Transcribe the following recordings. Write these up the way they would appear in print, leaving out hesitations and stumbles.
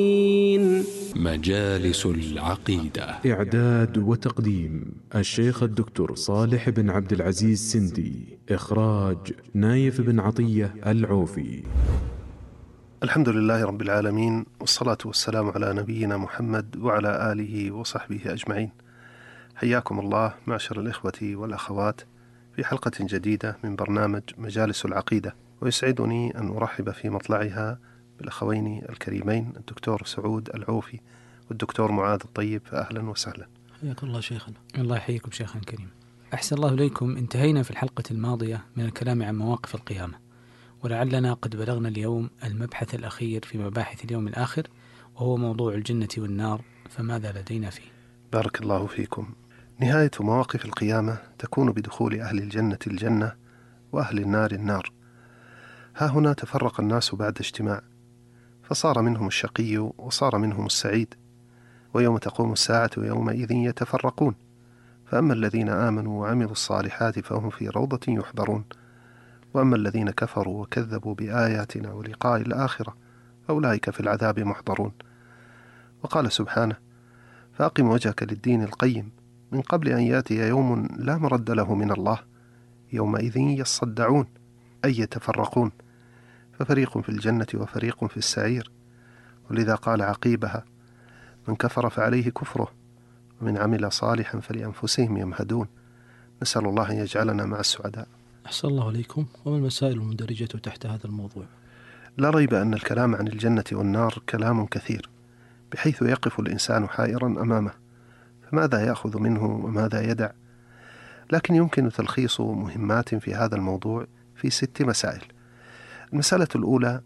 مجالس العقيدة. إعداد وتقديم الشيخ الدكتور صالح بن عبد العزيز سندي. إخراج نايف بن عطية العوفي. الحمد لله رب العالمين، والصلاة والسلام على نبينا محمد وعلى آله وصحبه أجمعين. حياكم الله معشر الإخوة والأخوات في حلقة جديدة من برنامج مجالس العقيدة، ويسعدني أن أرحب في مطلعها بالأخوين الكريمين الدكتور سعود العوفي والدكتور معاذ الطيب، فأهلا وسهلا. حياكم الله شيخنا. الله يحييكم شيخنا الكريم. أحسن الله إليكم. انتهينا في الحلقة الماضية من الكلام عن مواقف القيامة، ولعلنا قد بلغنا اليوم المبحث الأخير في مباحث اليوم الآخر، وهو موضوع الجنة والنار، فماذا لدينا فيه؟ بارك الله فيكم. نهاية مواقف القيامة تكون بدخول أهل الجنة الجنة وأهل النار النار. ها هنا تفرق الناس بعد اجتماع، فصار منهم الشقي وصار منهم السعيد، ويوم تقوم الساعة يومئذ يتفرقون، فأما الذين آمنوا وعملوا الصالحات فهم في روضة يحبرون، وأما الذين كفروا وكذبوا بآياتنا ولقاء الآخرة فأولئك في العذاب محضرون. وقال سبحانه: فأقم وجهك للدين القيم من قبل أن يأتي يوم لا مرد له من الله يومئذ يصدعون، أي يتفرقون، ففريق في الجنة وفريق في السعير. ولذا قال عقيبها: من كفر فعليه كفره، ومن عمل صالحا فلأنفسهم يمهدون. نسأل الله أن يجعلنا مع السعداء. أحسن الله عليكم. وما المسائل المندرجة تحت هذا الموضوع؟ لا ريب أن الكلام عن الجنة والنار كلام كثير، بحيث يقف الإنسان حائرا أمامه، فماذا يأخذ منه وماذا يدع؟ لكن يمكن تلخيص مهمات في هذا الموضوع في 6 مسائل. المسألة الأولى: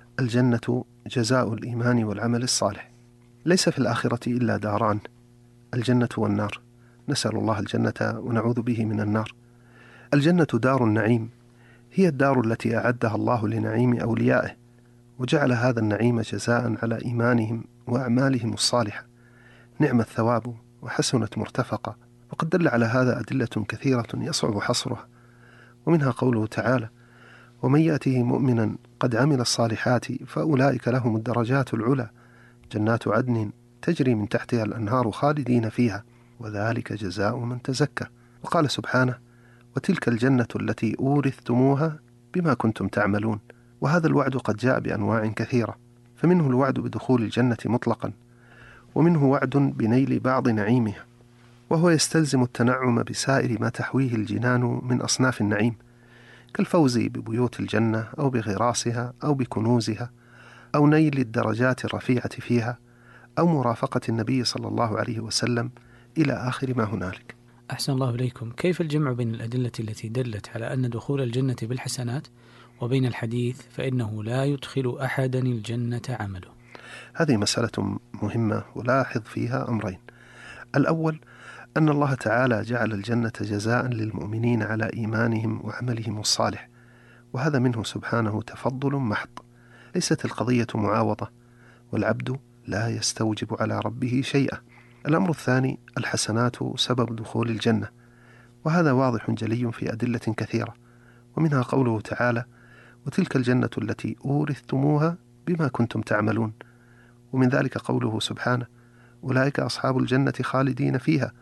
الجنة جزاء الإيمان والعمل الصالح. ليس في الآخرة إلا داران، الجنة والنار، نسأل الله الجنة ونعوذ به من النار. الجنة دار النعيم، هي الدار التي أعدها الله لنعيم أوليائه، وجعل هذا النعيم جزاء على إيمانهم وأعمالهم الصالحة. نعم الثواب وحسنت مرتفقة، وقد دل على هذا أدلة كثيرة يصعب حصرها، ومنها قوله تعالى: ومن يأته مؤمنا قد عمل الصالحات فأولئك لهم الدرجات العلى جنات عدن تجري من تحتها الأنهار خالدين فيها وذلك جزاء من تزكى. وقال سبحانه: وتلك الجنة التي أورثتموها بما كنتم تعملون. وهذا الوعد قد جاء بأنواع كثيرة، فمنه الوعد بدخول الجنة مطلقا، ومنه وعد بنيل بعض نعيمها، وهو يستلزم التنعم بسائر ما تحويه الجنان من أصناف النعيم، كالفوز ببيوت الجنة أو بغراسها أو بكنوزها، أو نيل الدرجات الرفيعة فيها، أو مرافقة النبي صلى الله عليه وسلم، إلى آخر ما هنالك. أحسن الله إليكم. كيف الجمع بين الأدلة التي دلت على أن دخول الجنة بالحسنات وبين الحديث فإنه لا يدخل أحدا الجنة عمله؟ هذه مسألة مهمة، ولاحظ فيها أمرين. الأول: أن الله تعالى جعل الجنة جزاء للمؤمنين على إيمانهم وعملهم الصالح، وهذا منه سبحانه تفضل محض، ليست القضية معاوضة، والعبد لا يستوجب على ربه شيئا. الأمر الثاني: الحسنات سبب دخول الجنة، وهذا واضح جلي في أدلة كثيرة، ومنها قوله تعالى: وتلك الجنة التي أورثتموها بما كنتم تعملون. ومن ذلك قوله سبحانه: أولئك أصحاب الجنة خالدين فيها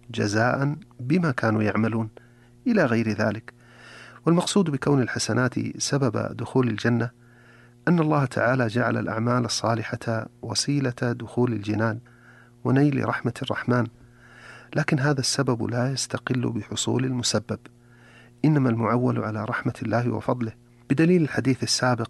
جزاء بما كانوا يعملون، إلى غير ذلك. والمقصود بكون الحسنات سبب دخول الجنة أن الله تعالى جعل الأعمال الصالحة وسيلة دخول الجنان ونيل رحمة الرحمن، لكن هذا السبب لا يستقل بحصول المسبب، إنما المعول على رحمة الله وفضله، بدليل الحديث السابق: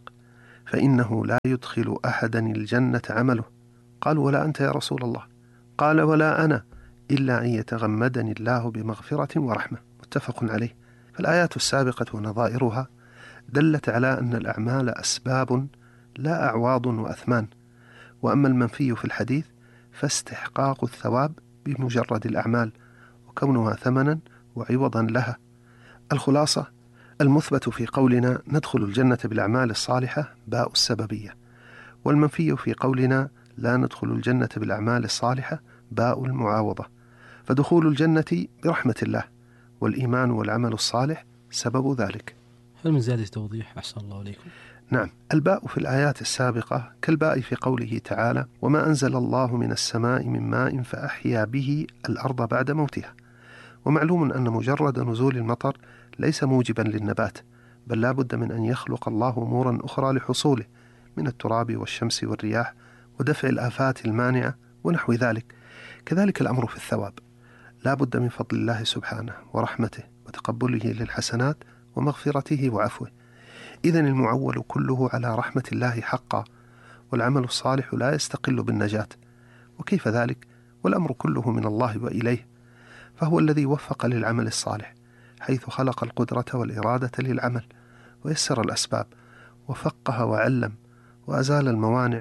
فإنه لا يدخل أحدا الجنة عمله. قال: ولا أنت يا رسول الله؟ قال: ولا أنا، إلا أن يتغمدني الله بمغفرة ورحمة. متفق عليه. فالآيات السابقة ونظائرها دلت على أن الأعمال أسباب لا أعواض وأثمان، وأما المنفي في الحديث فاستحقاق الثواب بمجرد الأعمال، وكونها ثمنا وعوضا لها. الخلاصة: المثبت في قولنا ندخل الجنة بالأعمال الصالحة باء السببية، والمنفي في قولنا لا ندخل الجنة بالأعمال الصالحة باء المعاوضة، فدخول الجنة برحمة الله، والإيمان والعمل الصالح سبب ذلك. هل من زيادة توضيح؟ أحسن الله عليكم. نعم، الباء في الآيات السابقة كالباء في قوله تعالى: وما أنزل الله من السماء من ماء فأحيا به الأرض بعد موتها. ومعلوم أن مجرد نزول المطر ليس موجبا للنبات، بل لا بد من أن يخلق الله أمورا أخرى لحصوله من التراب والشمس والرياح ودفع الآفات المانعة ونحو ذلك. كذلك الأمر في الثواب، لا بد من فضل الله سبحانه ورحمته وتقبله للحسنات ومغفرته وعفوه. إذن المعول كله على رحمة الله حقا، والعمل الصالح لا يستقل بالنجاة. وكيف ذلك والأمر كله من الله وإليه؟ فهو الذي وفق للعمل الصالح، حيث خلق القدرة والإرادة للعمل، ويسر الأسباب، وفقه وعلم، وأزال الموانع،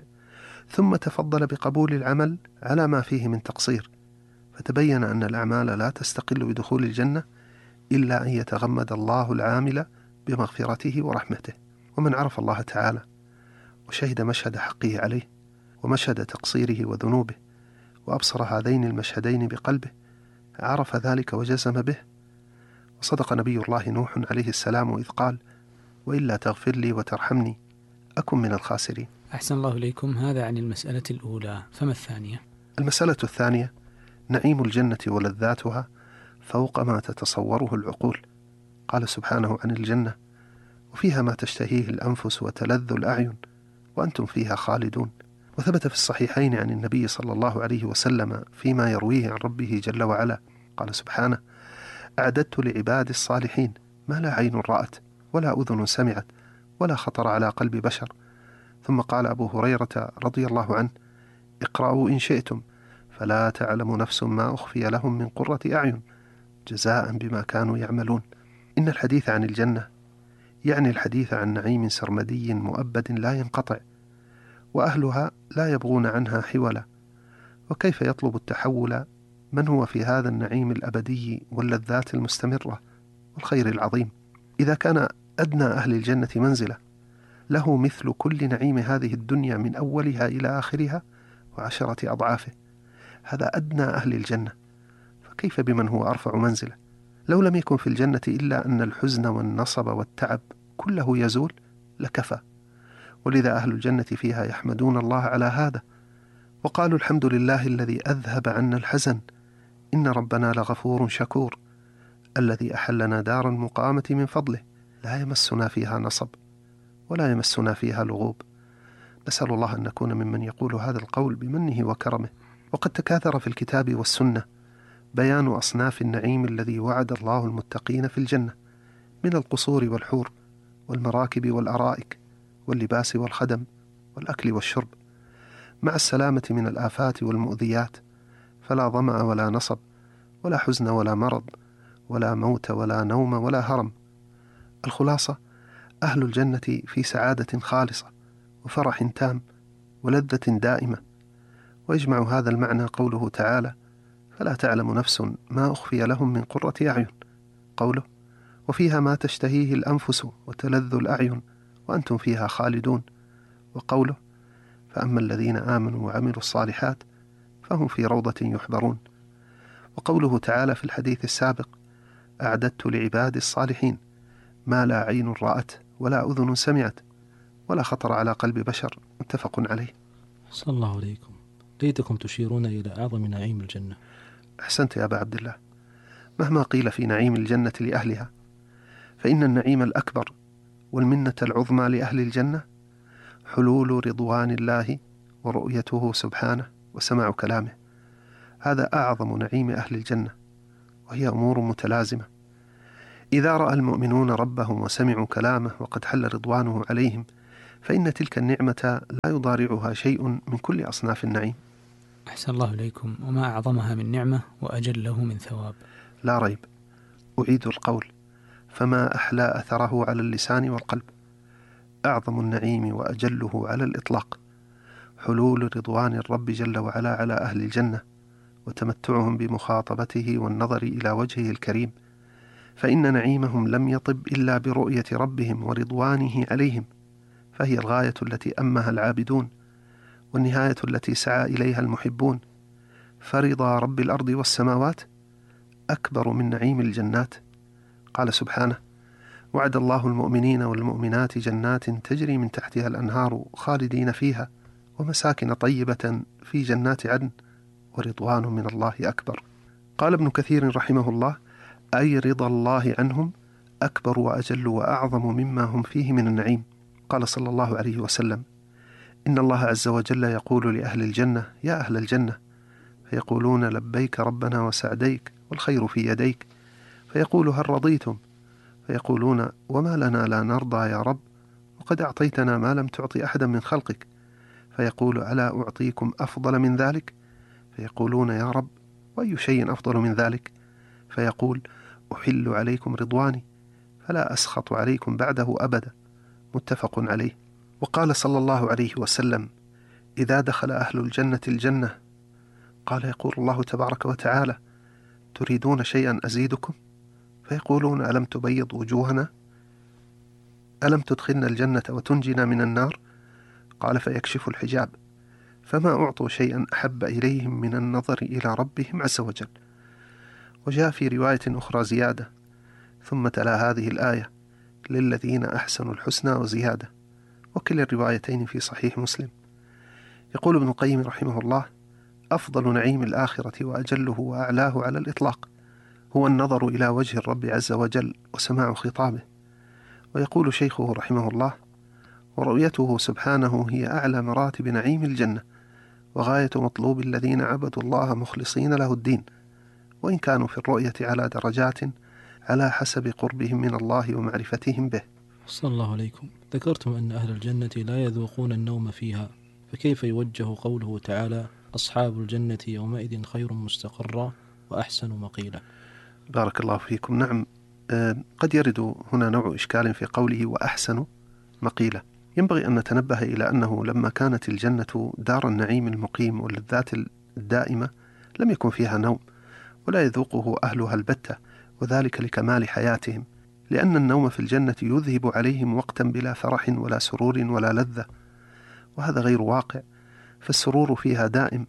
ثم تفضل بقبول العمل على ما فيه من تقصير، فتبين أن الأعمال لا تستقل بدخول الجنة إلا أن يتغمد الله العامل بمغفرته ورحمته. ومن عرف الله تعالى وشهد مشهد حقه عليه ومشهد تقصيره وذنوبه وأبصر هذين المشهدين بقلبه عرف ذلك وجزم به. وصدق نبي الله نوح عليه السلام إذ قال: وإلا تغفر لي وترحمني أكن من الخاسرين. أحسن الله إليكم. هذا عن المسألة الأولى، فما الثانية؟ المسألة الثانية: نعيم الجنة ولذاتها فوق ما تتصوره العقول. قال سبحانه عن الجنة: وفيها ما تشتهيه الأنفس وتلذ الأعين وأنتم فيها خالدون. وثبت في الصحيحين عن النبي صلى الله عليه وسلم فيما يرويه عن ربه جل وعلا قال سبحانه: أعددت لعبادي الصالحين ما لا عين رأت ولا أذن سمعت ولا خطر على قلب بشر. ثم قال أبو هريرة رضي الله عنه: اقرأوا إن شئتم فلا تعلم نفس ما أخفي لهم من قرة أعين جزاء بما كانوا يعملون. إن الحديث عن الجنة يعني الحديث عن نعيم سرمدي مؤبد لا ينقطع، وأهلها لا يبغون عنها حولا. وكيف يطلب التحول من هو في هذا النعيم الأبدي واللذات المستمرة والخير العظيم؟ إذا كان أدنى أهل الجنة منزلة له مثل كل نعيم هذه الدنيا من أولها إلى آخرها و10 أضعافه، هذا أدنى أهل الجنة، فكيف بمن هو أرفع منزلة؟ لو لم يكن في الجنة إلا أن الحزن والنصب والتعب كله يزول لكفى. ولذا أهل الجنة فيها يحمدون الله على هذا، وقالوا: الحمد لله الذي أذهب عنا الحزن إن ربنا لغفور شكور، الذي أحلنا دار المقامة من فضله لا يمسنا فيها نصب ولا يمسنا فيها لغوب. نسأل الله أن نكون ممن يقول هذا القول بمنه وكرمه. وقد تكاثر في الكتاب والسنة بيان أصناف النعيم الذي وعد الله المتقين في الجنة من القصور والحور والمراكب والأرائك واللباس والخدم والأكل والشرب، مع السلامة من الآفات والمؤذيات، فلا ظمأ ولا نصب ولا حزن ولا مرض ولا موت ولا نوم ولا هرم. الخلاصة: أهل الجنة في سعادة خالصة وفرح تام ولذة دائمة. ويجمع هذا المعنى قوله تعالى: فلا تعلم نفس ما أخفي لهم من قرة أعين، قوله: وفيها ما تشتهيه الأنفس وتلذ الأعين وأنتم فيها خالدون، وقوله: فأما الذين آمنوا وعملوا الصالحات فهم في روضة يحبرون، وقوله تعالى في الحديث السابق: أعددت لعبادي الصالحين ما لا عين رأت ولا أذن سمعت ولا خطر على قلب بشر، متفق عليه. صلى الله عليكم. ليتكم تشيرون إلى أعظم نعيم الجنة. أحسنت يا أبا عبد الله. مهما قيل في نعيم الجنة لأهلها، فإن النعيم الأكبر والمنة العظمى لأهل الجنة حلول رضوان الله ورؤيته سبحانه وسماع كلامه. هذا أعظم نعيم أهل الجنة، وهي أمور متلازمة. إذا رأى المؤمنون ربهم وسمعوا كلامه وقد حل رضوانه عليهم، فإن تلك النعمة لا يضارعها شيء من كل أصناف النعيم. أحسن الله إليكم. وما أعظمها من نعمة وأجله من ثواب. لا ريب. أعيد القول: فما أحلى أثره على اللسان والقلب. أعظم النعيم وأجله على الإطلاق حلول رضوان الرب جل وعلا على أهل الجنة وتمتعهم بمخاطبته والنظر إلى وجهه الكريم، فإن نعيمهم لم يطب إلا برؤية ربهم ورضوانه عليهم، فهي الغاية التي أمها العابدون والنهاية التي سعى إليها المحبون. فرضا رب الأرض والسماوات أكبر من نعيم الجنات. قال سبحانه: وعد الله المؤمنين والمؤمنات جنات تجري من تحتها الأنهار خالدين فيها ومساكن طيبة في جنات عدن ورضوان من الله أكبر. قال ابن كثير رحمه الله: أي رضا الله عنهم أكبر وأجل وأعظم مما هم فيه من النعيم. قال صلى الله عليه وسلم: إن الله عز وجل يقول لأهل الجنة: يا أهل الجنة، فيقولون: لبيك ربنا وسعديك والخير في يديك. فيقول: هل رضيتم؟ فيقولون: وما لنا لا نرضى يا رب، وقد أعطيتنا ما لم تعطي أحدا من خلقك. فيقول: ألا أعطيكم أفضل من ذلك؟ فيقولون: يا رب، وأي شيء أفضل من ذلك؟ فيقول: أحل عليكم رضواني فلا أسخط عليكم بعده أبدا. متفق عليه. وقال صلى الله عليه وسلم: إذا دخل أهل الجنة الجنة قال يقول الله تبارك وتعالى: تريدون شيئا أزيدكم؟ فيقولون: ألم تبيض وجوهنا؟ ألم تدخلنا الجنة وتنجنا من النار؟ قال: فيكشف الحجاب، فما أعطوا شيئا أحب إليهم من النظر إلى ربهم عز وجل. وجاء في رواية أخرى زيادة: ثم تلا هذه الآية: للذين أحسنوا الحسنى وزيادة. وكلا الروايتين في صحيح مسلم. يقول ابن القيم رحمه الله: أفضل نعيم الآخرة وأجله وأعلاه على الإطلاق هو النظر إلى وجه الرب عز وجل وسماع خطابه. ويقول شيخه رحمه الله: ورؤيته سبحانه هي أعلى مراتب نعيم الجنة وغاية مطلوب الذين عبدوا الله مخلصين له الدين، وإن كانوا في الرؤية على درجات على حسب قربهم من الله ومعرفتهم به. صلى الله عليكم. ذكرتم أن أهل الجنة لا يذوقون النوم فيها، فكيف يوجه قوله تعالى: أصحاب الجنة يومئذ خير مستقرا وأحسن مقيلا؟ بارك الله فيكم. نعم، قد يرد هنا نوع إشكال في قوله وأحسن مقيلا. ينبغي أن نتنبه إلى أنه لما كانت الجنة دار النعيم المقيم واللذات الدائمة لم يكن فيها نوم، ولا يذوقه أهلها البتة، وذلك لكمال حياتهم، لأن النوم في الجنة يذهب عليهم وقتا بلا فرح ولا سرور ولا لذة، وهذا غير واقع، فالسرور فيها دائم.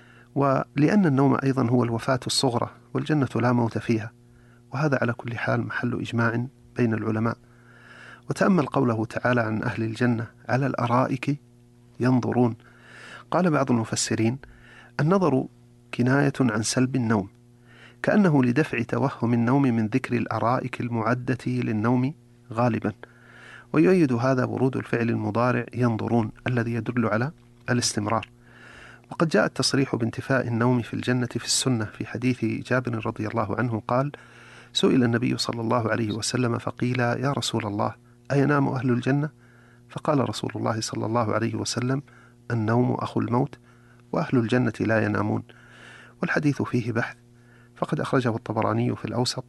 ولأن النوم أيضا هو الوفاة الصغرى، والجنة لا موت فيها، وهذا على كل حال محل إجماع بين العلماء. وتأمل قوله تعالى عن أهل الجنة: على الأرائك ينظرون. قال بعض المفسرين: النظر كناية عن سلب النوم، كأنه لدفع توهم النوم من ذكر الأرائك المعدة للنوم غالبا. ويؤيد هذا ورود الفعل المضارع ينظرون الذي يدل على الاستمرار. وقد جاء التصريح بانتفاء النوم في الجنة في السنة في حديث جابر رضي الله عنه قال: سئل النبي صلى الله عليه وسلم فقيل: يا رسول الله، أينام أهل الجنة؟ فقال رسول الله صلى الله عليه وسلم: النوم أخو الموت، وأهل الجنة لا ينامون. والحديث فيه بحث، فقد أخرجه الطبراني في الأوسط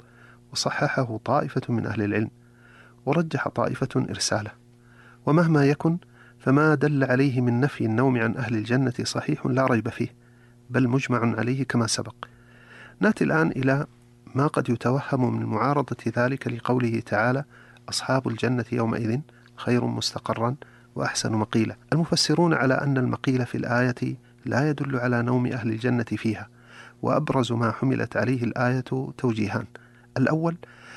وصححه طائفة من أهل العلم، ورجح طائفة إرساله. ومهما يكن فما دل عليه من نفي النوم عن أهل الجنة صحيح لا ريب فيه، بل مجمع عليه كما سبق. نأتي الآن إلى ما قد يتوهم من معارضة ذلك لقوله تعالى: أصحاب الجنة يومئذ خير مستقرا وأحسن مقيلا. المفسرون على أن المقيل في الآية لا يدل على نوم أهل الجنة فيها، وأبرز ما حملت عليه الآية توجيهان: الأول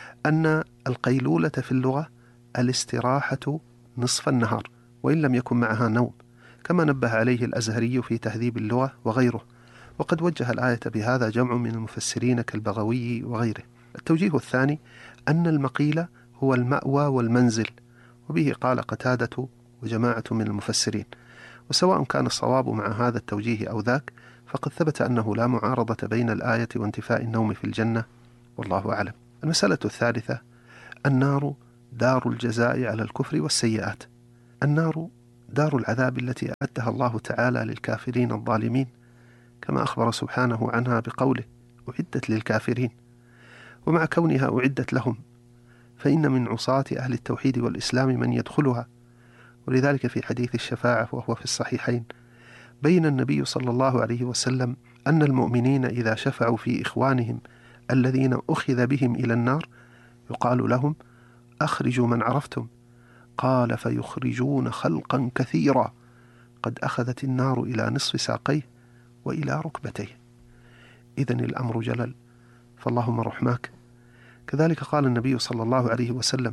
أن القيلولة في اللغة الاستراحة نصف النهار وإن لم يكن معها نوم، كما نبه عليه الأزهري في تهذيب اللغة وغيره، وقد وجه الآية بهذا جمع من المفسرين كالبغوي وغيره. التوجيه الثاني أن المقيل هو المأوى والمنزل، وبه قال قتادة وجماعة من المفسرين. وسواء كان الصواب مع هذا التوجيه أو ذاك، فقد ثبت أنه لا معارضة بين الآية وانتفاء النوم في الجنة، والله أعلم. المسألة الثالثة: النار دار الجزاء على الكفر والسيئات. النار دار العذاب التي أعدها الله تعالى للكافرين الظالمين، كما أخبر سبحانه عنها بقوله: أعدت للكافرين. ومع كونها أعدت لهم، فإن من عصاة أهل التوحيد والإسلام من يدخلها، ولذلك في حديث الشفاعة وهو في الصحيحين بين النبي صلى الله عليه وسلم أن المؤمنين إذا شفعوا في إخوانهم الذين أخذ بهم إلى النار يقال لهم: أخرجوا من عرفتم. قال: فيخرجون خلقا كثيرا قد أخذت النار إلى نصف ساقيه وإلى ركبتيه. إذن الأمر جلل، فاللهم رحماك. كذلك قال النبي صلى الله عليه وسلم: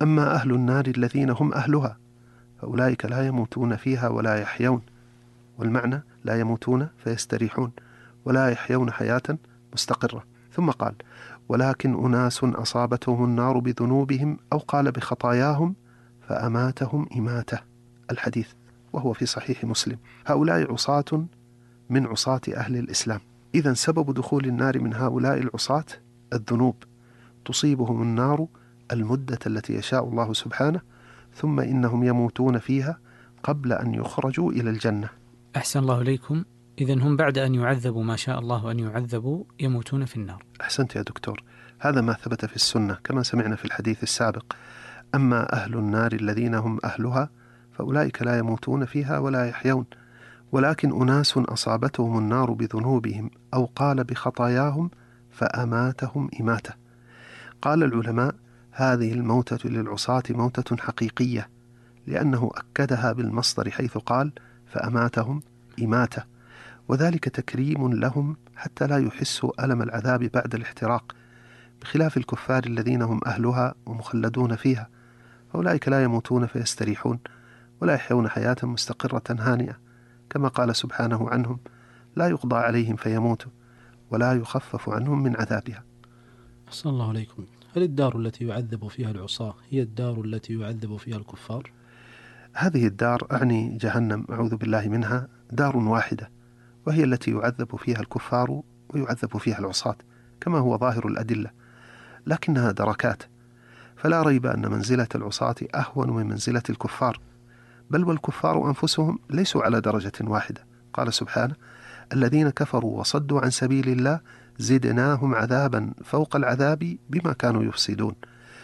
أما أهل النار الذين هم أهلها فأولئك لا يموتون فيها ولا يحيون، والمعنى لا يموتون فيستريحون ولا يحيون حياة مستقرة. ثم قال: ولكن أناس أصابتهم النار بذنوبهم أو قال بخطاياهم فأماتهم إماتة. الحديث وهو في صحيح مسلم. هؤلاء عصاة من عصاة أهل الإسلام. إذن سبب دخول النار من هؤلاء العصاة الذنوب، تصيبهم النار المدة التي يشاء الله سبحانه، ثم إنهم يموتون فيها قبل أن يخرجوا إلى الجنة. أحسن الله إليكم. إذن هم بعد أن يعذبوا ما شاء الله أن يعذبوا يموتون في النار. أحسنت يا دكتور، هذا ما ثبت في السنة كما سمعنا في الحديث السابق. أما أهل النار الذين هم أهلها فأولئك لا يموتون فيها ولا يحيون، ولكن أناس أصابتهم النار بذنوبهم أو قال بخطاياهم فأماتهم إماتة. قال العلماء: هذه الموتة للعصاة موتة حقيقية، لأنه أكدها بالمصدر حيث قال فأماتهم إماتة، وذلك تكريم لهم حتى لا يحسوا ألم العذاب بعد الاحتراق، بخلاف الكفار الذين هم أهلها ومخلدون فيها، فأولئك لا يموتون فيستريحون ولا يحيون حياة مستقرة هانئة، كما قال سبحانه عنهم: لا يقضى عليهم فيموتوا ولا يخفف عنهم من عذابها. أحسن الله عليكم. هل الدار التي يعذب فيها العصاة هي الدار التي يعذب فيها الكفار؟ هذه الدار أعني جهنم أعوذ بالله منها، دار واحدة، وهي التي يعذب فيها الكفار ويعذب فيها العصاة كما هو ظاهر الأدلة، لكنها دركات، فلا ريب أن منزلة العصاة أهون من منزلة الكفار، بل والكفار أنفسهم ليسوا على درجة واحدة. قال سبحانه: الذين كفروا وصدوا عن سبيل الله زدناهم عذابا فوق العذاب بما كانوا يفسدون.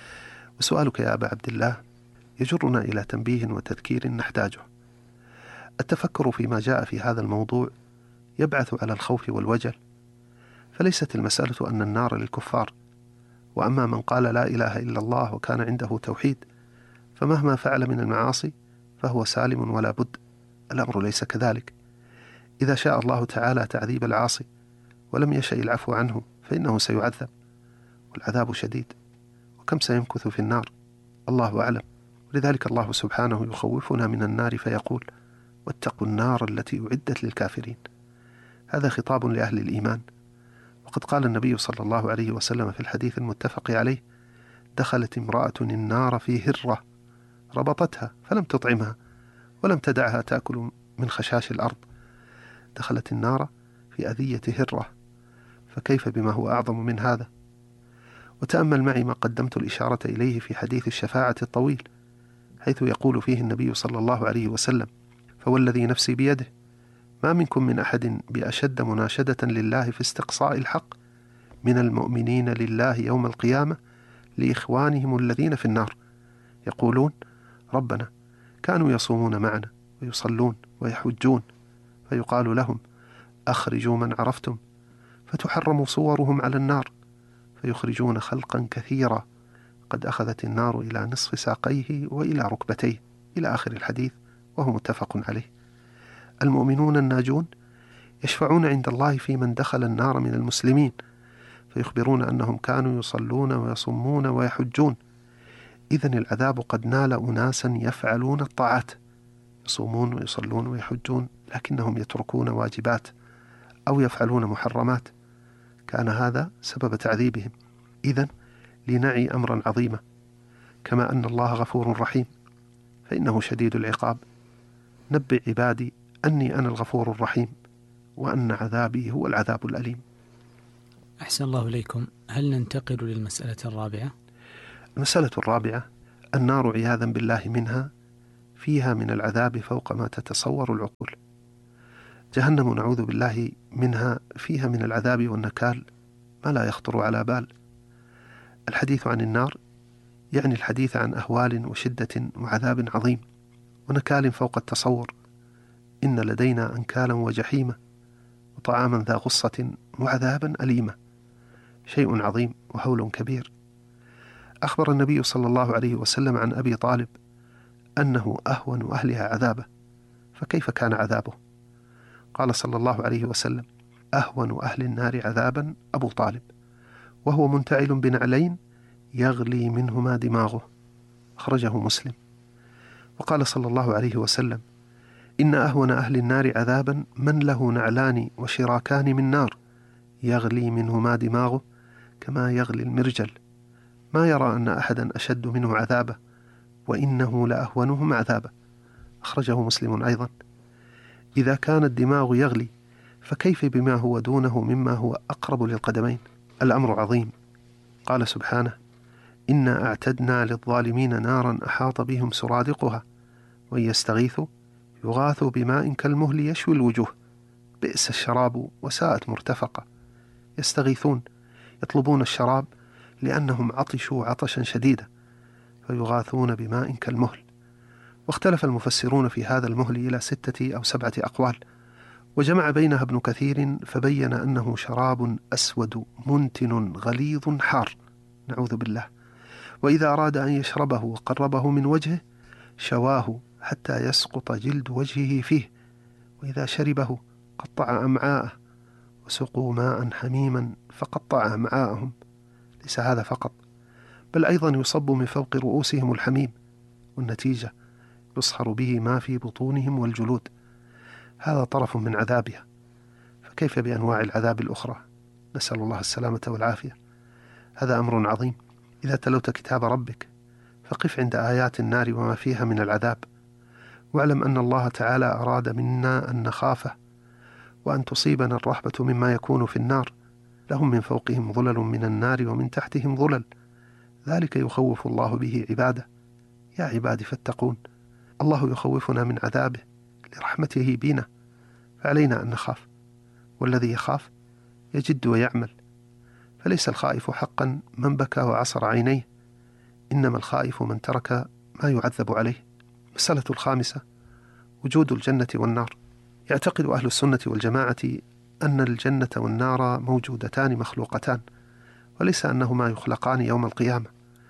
وسؤالك يا أبا عبد الله يجرنا إلى تنبيه وتذكير نحتاجه. التفكر فيما جاء في هذا الموضوع يبعث على الخوف والوجل، فليست المسألة أن النار للكفار، وأما من قال لا إله إلا الله وكان عنده توحيد فمهما فعل من المعاصي فهو سالم ولا بد. الأمر ليس كذلك. إذا شاء الله تعالى تعذيب العاصي ولم يشأ العفو عنه فإنه سيعذب، والعذاب شديد، وكم سيمكث في النار الله أعلم. ولذلك الله سبحانه يخوفنا من النار فيقول: واتقوا النار التي أعدت للكافرين. هذا خطاب لأهل الإيمان. وقد قال النبي صلى الله عليه وسلم في الحديث المتفق عليه: دخلت امرأة النار في هرة ربطتها فلم تطعمها ولم تدعها تأكل من خشاش الأرض. دخلت النار في أذية هرة، فكيف بما هو أعظم من هذا؟ وتأمل معي ما قدمت الإشارة إليه في حديث الشفاعة الطويل، حيث يقول فيه النبي صلى الله عليه وسلم: فوالذي نفسي بيده ما منكم من أحد بأشد مناشدة لله في استقصاء الحق من المؤمنين لله يوم القيامة لإخوانهم الذين في النار، يقولون: ربنا كانوا يصومون معنا ويصلون ويحجون، فيقال لهم: أخرجوا من عرفتم، فتحرم صورهم على النار، فيخرجون خلقا كثيرا قد أخذت النار إلى نصف ساقيه وإلى ركبتيه، إلى آخر الحديث، وهو متفق عليه. المؤمنون الناجون يشفعون عند الله في من دخل النار من المسلمين، فيخبرون أنهم كانوا يصلون ويصومون ويحجون. إذن العذاب قد نال أناسا يفعلون الطاعات، يصومون ويصلون ويحجون، لكنهم يتركون واجبات أو يفعلون محرمات، كان هذا سبب تعذيبهم. إذن لنعي أمرا عظيما، كما أن الله غفور رحيم فإنه شديد العقاب. نبئ عبادي أني أنا الغفور الرحيم وأن عذابي هو العذاب الأليم. أحسن الله إليكم. هل ننتقل للمسألة الرابعة؟ المسألة الرابعة: النار عياذا بالله منها فيها من العذاب فوق ما تتصور العقول. جهنم نعوذ بالله منها فيها من العذاب والنكال ما لا يخطر على بال. الحديث عن النار يعني الحديث عن أهوال وشدة وعذاب عظيم ونكال فوق التصور. إن لدينا أنكالا وجحيمة وطعاما ذا غصة وعذابا أليمة، شيء عظيم وهول كبير. أخبر النبي صلى الله عليه وسلم عن أبي طالب أنه أهون أهلها عذابه، فكيف كان عذابه؟ قال صلى الله عليه وسلم: أهون أهل النار عذابا أبو طالب، وهو منتعل بنعلين يغلي منهما دماغه، أخرجه مسلم. وقال صلى الله عليه وسلم: إن أهون أهل النار عذابا من له نعلان وشراكان من نار يغلي منهما دماغه كما يغلي المرجل، ما يرى أن أحدا أشد منه عذابا وإنه لأهونهم عذابا. أخرجه مسلم أيضا. إذا كان الدماغ يغلي فكيف بما هو دونه مما هو أقرب للقدمين؟ الأمر عظيم. قال سبحانه: إنا أعتدنا للظالمين نارا أحاط بهم سرادقها وإن يستغيثوا يغاثوا بماء كالمهل يشوي الوجوه بئس الشراب وساءت مرتفقة. يستغيثون، يطلبون الشراب لأنهم عطشوا عطشا شديدا فيغاثون بماء كالمهل. واختلف المفسرون في هذا المهل إلى 6 أو 7 أقوال، وجمع بينها ابن كثير فبين أنه شراب أسود منتن غليظ حار، نعوذ بالله، وإذا أراد أن يشربه وقربه من وجهه شواه حتى يسقط جلد وجهه فيه، وإذا شربه قطع أمعاءه، وسقوا ماء حميما فقطع أمعاءهم. ليس هذا فقط، بل أيضا يصب من فوق رؤوسهم الحميم، والنتيجة يصهر به ما في بطونهم والجلود. هذا طرف من عذابها، فكيف بأنواع العذاب الأخرى؟ نسأل الله السلامة والعافية. هذا أمر عظيم. إذا تلوت كتاب ربك فقف عند آيات النار وما فيها من العذاب، واعلم أن الله تعالى أراد منا أن نخافه وأن تصيبنا الرهبة مما يكون في النار. لهم من فوقهم ظلل من النار ومن تحتهم ظلل، ذلك يخوف الله به عباده. يا عبادي فاتقون. الله يخوفنا من عذابه لرحمته بنا، فعلينا أن نخاف، والذي يخاف يجد ويعمل. فليس الخائف حقا من بكى وعصر عينيه، إنما الخائف من ترك ما يعذب عليه. مسألة الخامسة: وجود الجنة والنار. يعتقد أهل السنة والجماعة أن الجنة والنار موجودتان مخلوقتان، وليس أنهما يخلقان يوم القيامة،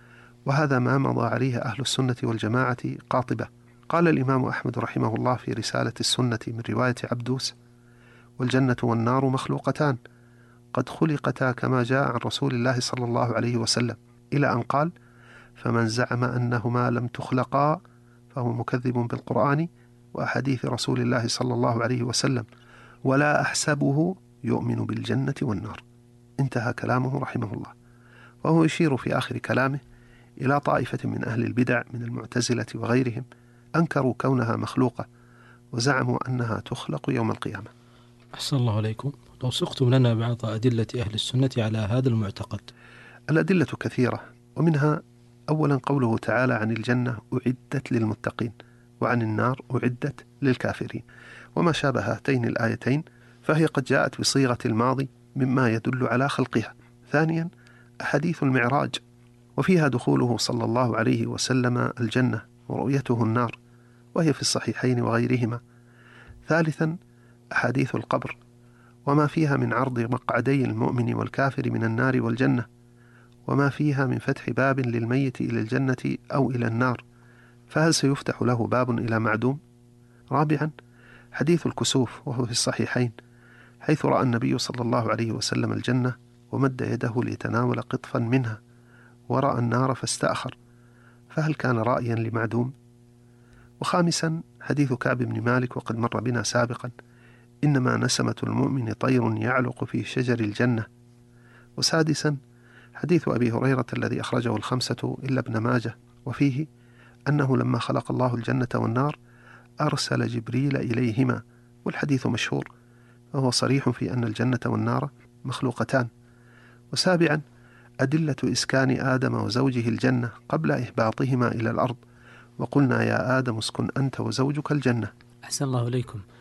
وهذا ما مضى عليه أهل السنة والجماعة قاطبة. قال الإمام أحمد رحمه الله في رسالة السنة من رواية عبدوس: والجنة والنار مخلوقتان قد خلقتا كما جاء عن رسول الله صلى الله عليه وسلم، إلى أن قال: فمن زعم أنهما لم تخلقا فهو مكذب بالقرآن وأحاديث رسول الله صلى الله عليه وسلم، ولا أحسبه يؤمن بالجنة والنار. انتهى كلامه رحمه الله. وهو يشير في آخر كلامه إلى طائفة من أهل البدع من المعتزلة وغيرهم أنكروا كونها مخلوقة وزعموا أنها تخلق يوم القيامة. أحسن الله عليكم. لو سقتم لنا بعض أدلة أهل السنة على هذا المعتقد. الأدلة كثيرة، ومنها أولا قوله تعالى عن الجنة: أعدت للمتقين، وعن النار: أعدت للكافرين، وما شابه هاتين الآيتين فهي قد جاءت بصيغة الماضي مما يدل على خلقها. ثانيا أحاديث المعراج، وفيها دخوله صلى الله عليه وسلم الجنة ورؤيته النار، وهي في الصحيحين وغيرهما. ثالثا أحاديث القبر، وما فيها من عرض مقعدي المؤمن والكافر من النار والجنة، وما فيها من فتح باب للميت إلى الجنة أو إلى النار، فهل سيفتح له باب إلى معدوم؟ رابعا حديث الكسوف، وهو في الصحيحين، حيث رأى النبي صلى الله عليه وسلم الجنة ومد يده ليتناول قطفا منها، ورأى النار فاستأخر، فهل كان رأيا لمعدوم؟ وخامسا حديث كعب بن مالك، وقد مر بنا سابقا: إنما نسمة المؤمن طير يعلق في شجر الجنة. وسادسا حديث أبي هريرة الذي أخرجه الخمسة إلا ابن ماجه، وفيه أنه لما خلق الله الجنة والنار أرسل جبريل إليهما، والحديث مشهور، وهو صريح في أن الجنة والنار مخلوقتان. وسابعا أدلة إسكان آدم وزوجه الجنة قبل إهباطهما إلى الأرض، وقلنا: يا آدم اسكن أنت وزوجك الجنة. أحسن الله إليكم.